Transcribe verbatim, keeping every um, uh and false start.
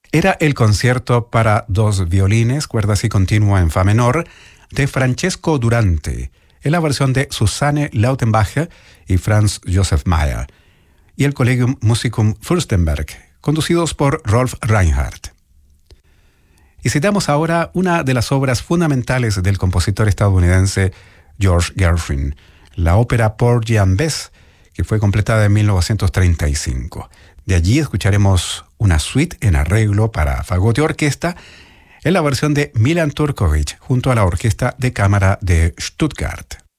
Era el concierto para dos violines, cuerdas y continua en fa menor, de Francesco Durante, en la versión de Susanne Lautenbach y Franz Josef Mayer, y el Collegium Musicum Fürstenberg, conducidos por Rolf Reinhardt. Y citamos ahora una de las obras fundamentales del compositor estadounidense George Gershwin, la ópera Porgy and Bess, que fue completada en mil novecientos treinta y cinco. De allí escucharemos una suite en arreglo para fagot y orquesta en la versión de Milan Turkovic junto a la Orquesta de Cámara de Stuttgart.